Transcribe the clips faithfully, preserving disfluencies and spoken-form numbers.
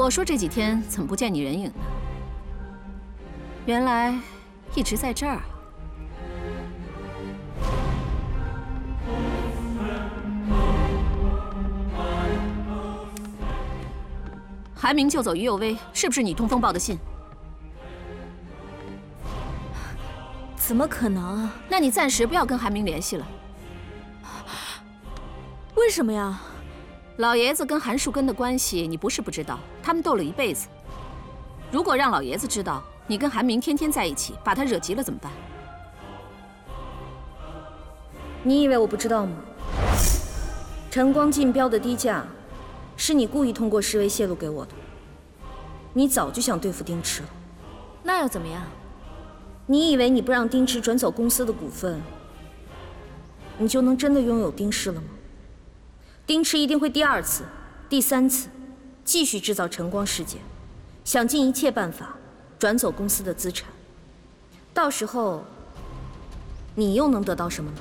我说这几天怎么不见你人影呢？原来一直在这儿啊！韩明救走于有为，是不是你通风报的信？ 怎么可能啊？ 那你暂时不要跟韩明联系了。 为什么呀？ 老爷子跟韩树根的关系，你不是不知道，他们斗了一辈子。如果让老爷子知道你跟韩明天天在一起，把他惹急了怎么办？ 你以为我不知道吗？晨光竞标的低价，是你故意通过施威泄露给我的。你早就想对付丁池了。 那又怎么样？ 你以为你不让丁池转走公司的股份，你就能真的拥有丁氏了吗？丁池一定会第二次、第三次，继续制造晨光事件，想尽一切办法转走公司的资产。到时候，你又能得到什么呢？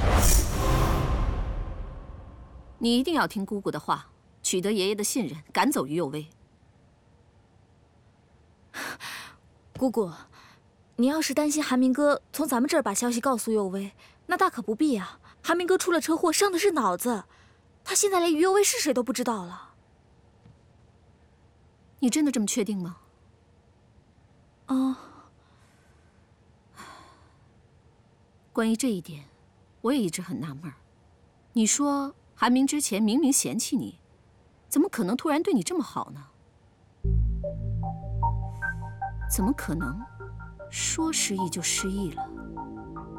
你一定要听姑姑的话，取得爷爷的信任，赶走于有为。 姑姑，你要是担心韩明哥从咱们这儿把消息告诉佑威，那大可不必啊。韩明哥出了车祸，伤的是脑子，他现在连于佑威是谁都不知道了。 你真的这么确定吗？ 哦。 关于这一点，我也一直很纳闷儿。你说韩明之前明明嫌弃你，怎么可能突然对你这么好呢？怎么可能说失忆就失忆了？